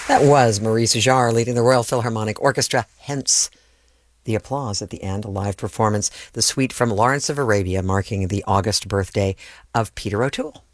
That was Maurice Jarre leading the Royal Philharmonic Orchestra, hence the applause at the end, a live performance, the suite from Lawrence of Arabia marking the August birthday of Peter O'Toole.